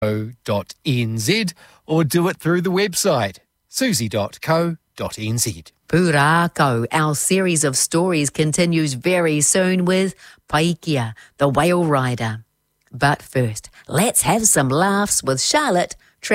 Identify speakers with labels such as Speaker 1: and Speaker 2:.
Speaker 1: susie.co.nz or do it through the website susie.co.nz.
Speaker 2: Pūrākau, our series of stories continues very soon with Paikia, the whale rider. But first, let's have some laughs with Charlotte